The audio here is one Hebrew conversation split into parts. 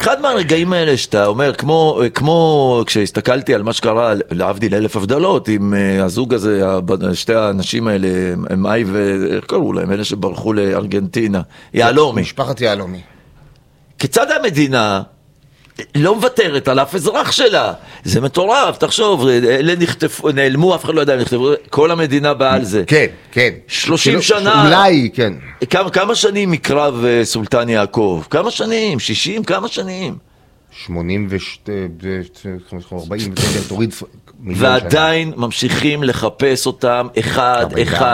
אחד מהרגעים האלה שאתה אומר, כמו כשהסתכלתי על מה שקרה, להבדיל 1000 הבדלות, עם הזוג הזה, שתי האנשים האלה, הם איי ואיך קראו להם, אלה שברחו לארגנטינה, יעלומי. משפחת יעלומי. כיצד המדינה לא מוותרת על אף אזרח שלה? זה מטורף, תחשוב, אלה נעלמו, אף אחד לא יודע, נכתבו, כל המדינה באה על זה. כן, כן. 30 שנה. אולי, כן. כמה שנים מקרב סולטן יעקב? כמה שנים? 60? כמה שנים? 40, תוריד מיליון שנה. ועדיין ממשיכים לחפש אותם אחד,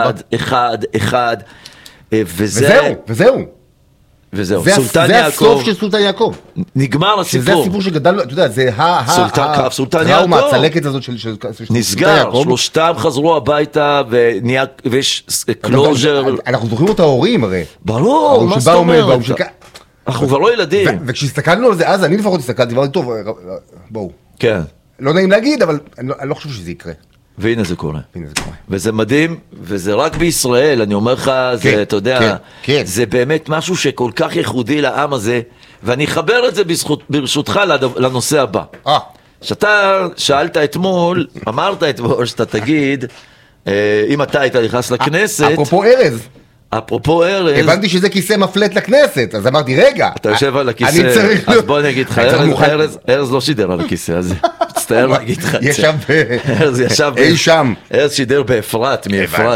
וזהו. זה הסוף של סולטן יעקב. נגמר הסיפור. שזה הסיפור שגדל, אתה יודע, זה הטראומה, הצלקת הזאת של סולטן יעקב. נסגר, שלושתם חזרו הביתה ויש קלוז'ר. אנחנו זוכרים את ההורים הרי. ברור, מה זאת אומרת? אנחנו כבר לא ילדים. וכשהסתכלנו על זה, אז אני לפחות הסתכלתי, ואמרתי, טוב, בואו. כן. לא נעים להגיד, אבל אני לא חושב שזה יקרה. והנה זה קורה. וזה מדהים, וזה רק בישראל, אני אומר לך, זה, אתה יודע, זה באמת משהו שכל כך ייחודי לעם הזה, ואני אחבר את זה ברשותך לנושא הבא. שאתה שאלת אתמול, אמרת אתמול שאתה תגיד, אם אתה היית נכנס לכנסת... אפרופו ארז, הבנתי שזה כיסא מפלט לכנסת, אז אמרתי, רגע, אתה יושב על הכיסא, אז בוא נגיד לך, ארז לא שידר על הכיסא הזה, מצטער להגיד לך, ארז ישב אי שם, ארז שידר באפרת, מאפרת,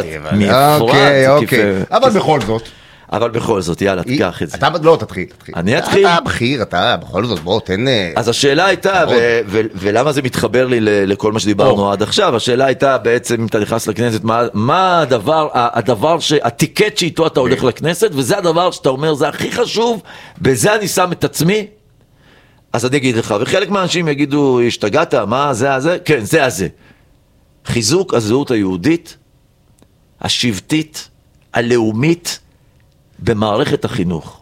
אבל בכל זאת, יאללה, תיקח את זה. אתה לא, תתחיל. אני אתחיל? אתה בכיר, אתה בכל זאת, בוא, תן... אז השאלה הייתה, ולמה זה מתחבר לי לכל מה שדיברנו עד עכשיו, השאלה הייתה בעצם, אם אתה נכנס לכנסת, מה הדבר, הטיקט שאיתו אתה הולך לכנסת, וזה הדבר שאתה אומר, זה הכי חשוב, בזה אני שם את עצמי, אז אני אגיד לך, וחלק מהאנשים יגידו, השתגעת, מה זה? כן, זה. חיזוק הזהות היהודית, השבטית, הלאומית, במערכת החינוך.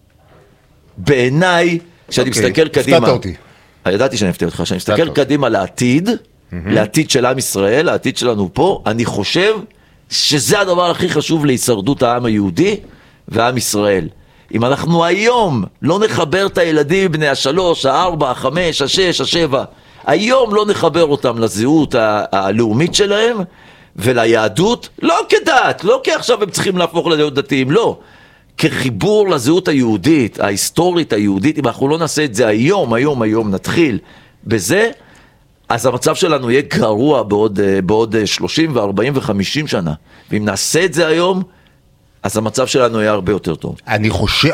בעיניי, כשאני מסתכל קדימה, הפתעת אותי. ידעתי שאני אפתיע אותך, כשאני מסתכל קדימה לעתיד, לעתיד של עם ישראל, לעתיד שלנו פה, אני חושב שזה הדבר הכי חשוב להישרדות העם היהודי ועם ישראל. אם אנחנו היום לא נחבר את הילדים בני 3, 4, 5, 6, 7, היום לא נחבר אותם לזהות הלאומית שלהם וליהדות, לא כדת, לא כי עכשיו הם צריכים להפוך להיות דתיים, לא. כחיבור לזהות היהודית, ההיסטורית היהודית, אם אנחנו לא נעשה את זה היום נתחיל בזה, אז המצב שלנו יהיה גרוע בעוד 30 ו-40 ו-50 שנה. ואם נעשה את זה היום, אז המצב שלנו יהיה הרבה יותר טוב. אני חושב,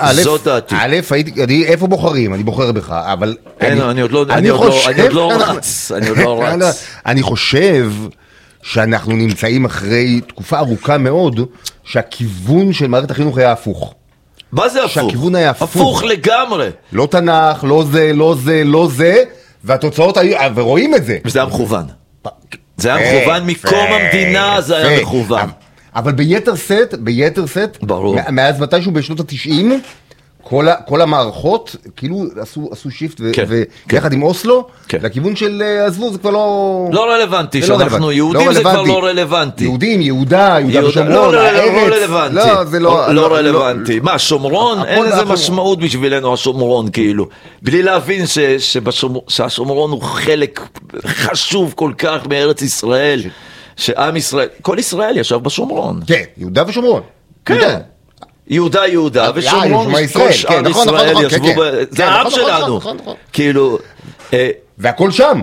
איפה בוחרים? אני בוחר בך, אבל... אני עוד לא רץ. אני חושב שאנחנו נמצאים אחרי תקופה ארוכה מאוד, שהכיוון של מערכת החינוך היה הפוך. מה זה הפוך? שהכיוון היה הפוך. הפוך לגמרי. לא תנ"ך, לא זה, והתוצאות היו, ורואים את זה. וזה היה מכוון. זה היה מכוון מקום המדינה, זה היה מכוון. אבל ביתר סט, ברור. מאז מתישהו בשנות ה-90, כל המערכות כאילו עשו שיפט ויחד עם אוסלו, לכיוון של עזבו, זה כבר לא רלוונטי, שאנחנו יהודים זה כבר לא רלוונטי. יהודה ושומרון, הארץ, לא רלוונטי. מה, שומרון? אין איזה משמעות בשבילנו השומרון, כאילו. בלי להבין שהשומרון הוא חלק חשוב כל כך מארץ ישראל, שעם ישראל, כל ישראל ישב בשומרון. כן, יהודה ושומרון. כן. יהודה ושומרון, כל שאר ישראל ישבו, זה העם שלנו, כאילו, והכל שם,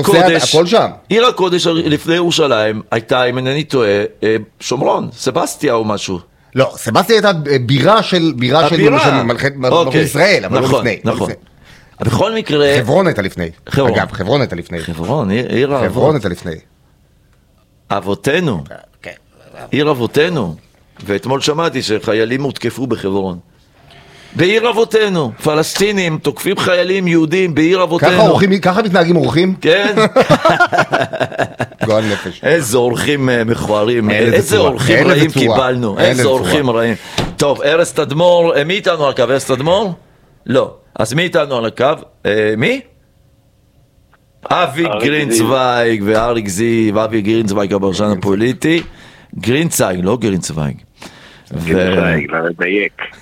עיר הקודש לפני ירושלים הייתה, אם אינני טועה, שומרון, סבסטיה או משהו. לא, סבסטיה הייתה בירה של מלכת ישראל, אבל לא לפני. נכון. בכל מקרה, חברון הייתה לפני. אגב, חברון הייתה לפני. חברון הייתה לפני. אבותינו, עיר אבותינו. ואתמול שמעתי שחיילים הותקפו בחברון. בעיר אבותינו, פלסטינים תוקפים חיילים יהודים בעיר אבותינו. ככה מתנהגים אורחים? כן. גועל נפש. איזה אורחים מכוערים, איזה אורחים רעים קיבלנו, איזה אורחים רעים. טוב, ארז תדמור, מי איתנו על הקו? ארז תדמור? לא. אז מי איתנו על הקו? מי? אבי גרינצוויג ואריק זיו, אבי גרינצוויג הברשן הפוליטי. גרינצוויג, לא גרינצוויג. גרינצוויג, לדייק.